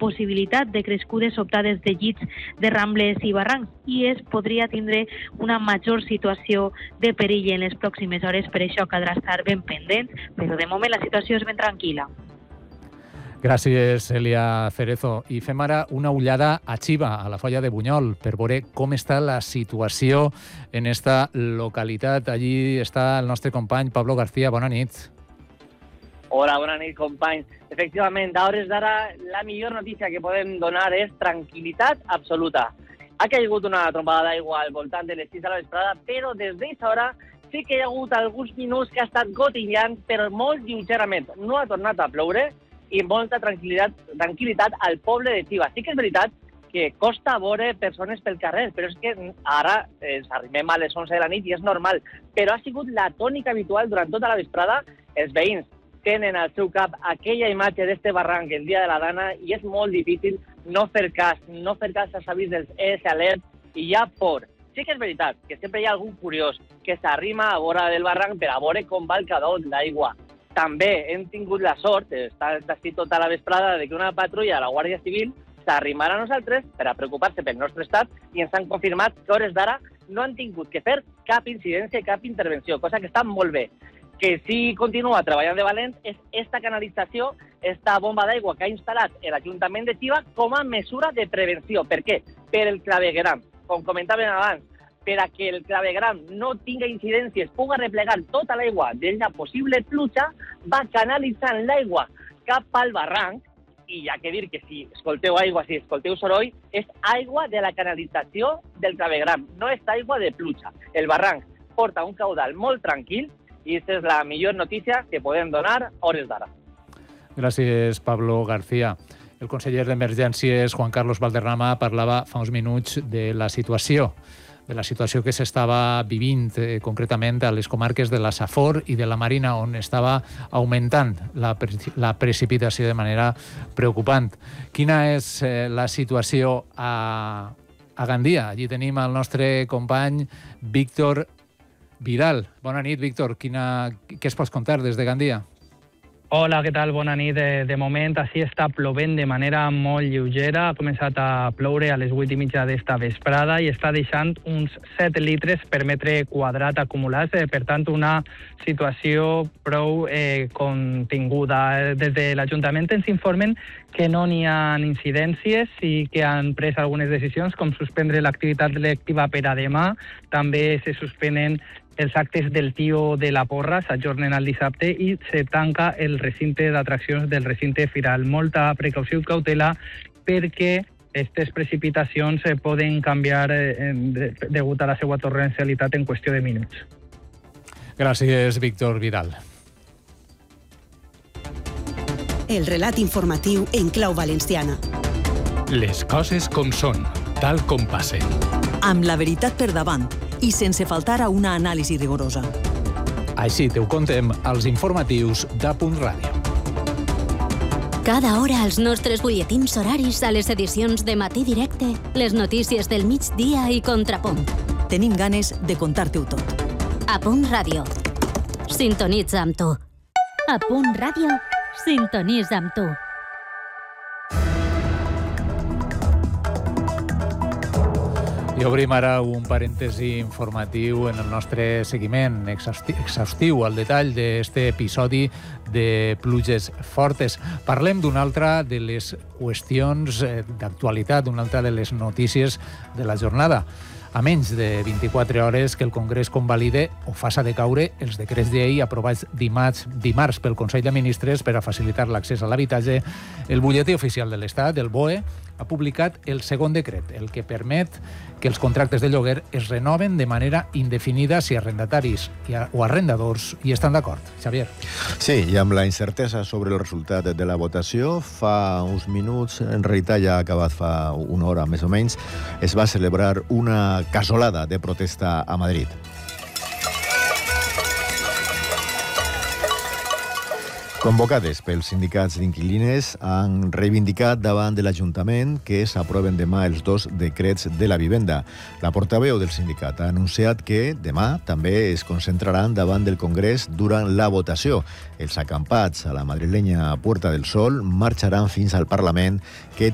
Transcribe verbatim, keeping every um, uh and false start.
possibilitat de crescudes sobtades de llits de rambles i barrancs i es podria tindre una major situació de perill en les pròximes hores, per això caldrà estar ben pendents, però de moment la situació és ben tranquil·la. Gràcies, Elia Cerezo. I fem ara una ullada a Xiva, a la Foia de Bunyol, per veure com està la situació en esta localitat. Allí està el nostre company Pablo García. Bona nit. Hola, bona nit, companys. Efectivament, a hores d'ara, la millor notícia que podem donar és tranquil·litat absoluta. Ha caigut una trompada d'aigua al voltant de les sis de la vesprada, però des d'aquesta hora sí que hi ha hagut alguns minuts que ha estat gotillant, però molt lleugerament. No ha tornat a ploure i molta tranquil·litat, tranquil·litat al poble de Xiva. Sí que és veritat que costa veure persones pel carrer, però és que ara ens arribem a les onze de la nit i és normal. Però ha sigut la tònica habitual durant tota la vesprada. Els veïns tenen al seu cap aquella imatge d'este barranc el dia de la Dana i és molt difícil no fer cas, no fer cas als avis dels E S Alert i hi ha por. Sí que és veritat que sempre hi ha algun curiós que s'arrima a vora del barranc per a veure com va el cadó d'aigua. També hem tingut la sort, està escrit tota la vesprada, de que una patrulla de la Guàrdia Civil s'arrimara a nosaltres per a preocupar-se pel nostre estat i ens han confirmat que a hores d'ara no han tingut que fer cap incidència i cap intervenció, cosa que està molt bé. Que sí continua treballant de valent és esta canalització, esta bomba d'aigua que ha instal·lat l'Ajuntament de Xiva com a mesura de prevenció. Per què? Per el clavegueram. Com comentàvem abans, per a que el clavegueram no tinga incidències, puga replegar tota l'aigua de la possible pluja, va canalitzant l'aigua cap al barranc, i hi ha que dir que si escolteu aigua, si escolteu soroll, és aigua de la canalització del clavegueram, no és aigua de pluja. El barranc porta un caudal molt tranquil i aquesta és la millor notícia que podem donar a hores d'ara. Gràcies, Pablo García. El conseller d'Emergències, Juan Carlos Valderrama, parlava fa uns minuts de la situació de la situació que s'estava vivint eh, concretament a les comarques de la Safor i de la Marina, on estava augmentant la, pre la precipitació de manera preocupant. Quina és eh, la situació a, a Gandia? Allí tenim el nostre company Víctor Vidal. Bona nit, Víctor. Quina, què es pots contar des de Gandia? Hola, què tal? Bona nit. De, de moment, així està plovent de manera molt lleugera. Ha començat a ploure a les vuit i mitja d'esta vesprada i està deixant uns set litres per metre quadrat acumulats. Eh, per tant, una situació prou eh, continguda. Des de l'Ajuntament ens informen que no n'hi ha incidències i que han pres algunes decisions, com suspendre l'activitat lectiva per a demà. També se suspenen els actes del tio de la porra, s'ajornen al dissabte i se tanca el recinte d'atraccions del recinte firal. Molta precaució i cautela perquè aquestes precipitacions eh, poden canviar eh, de, degut a la seva torrencialitat en qüestió de minuts. Gràcies, Víctor Vidal. El relat informatiu en clau valenciana. Les coses com són, tal com passen. Amb la veritat per davant i sense faltar a una anàlisi rigorosa. Així te ho contem als informatius d'A Punt Ràdio. Cada hora els nostres butlletins horaris a les edicions de Matí Directe, les notícies del migdia i Contrapunt. Tenim ganes de contar-te-ho tot. A Punt Ràdio. Sintonitza amb tu. A Punt Ràdio. Sintonitza amb tu. I obrim ara un parèntesi informatiu en el nostre seguiment exhaustiu al detall d'aquest episodi de pluges fortes. Parlem d'una altra de les qüestions d'actualitat, d'una altra de les notícies de la jornada. A menys de vint-i-quatre hores que el Congrés convalide o faça decaure els decrets llei aprovats dimarts, dimarts pel Consell de Ministres per a facilitar l'accés a l'habitatge, el butlletí oficial de l'Estat, el B O E, ha publicat el segon decret, el que permet que els contractes de lloguer es renoven de manera indefinida si arrendataris o arrendadors hi estan d'acord. Xavier. Sí, i amb la incertesa sobre el resultat de la votació, fa uns minuts, en realitat ja ha acabat fa una hora més o menys, es va celebrar una casolada de protesta a Madrid. Convocades pels sindicats d'inquilines, han reivindicat davant de l'Ajuntament que s'aproven demà els dos decrets de la vivenda. La portaveu del sindicat ha anunciat que demà també es concentraran davant del Congrés durant la votació. Els acampats a la madrilenya Puerta del Sol marxaran fins al Parlament, que